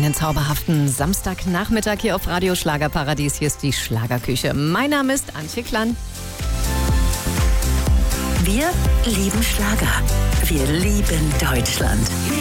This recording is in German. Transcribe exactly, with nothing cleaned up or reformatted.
einen zauberhaften Samstagnachmittag hier auf Radio Schlagerparadies. Hier ist die Schlagerküche. Mein Name ist Antje Klann. Wir lieben Schlager. Wir lieben Deutschland.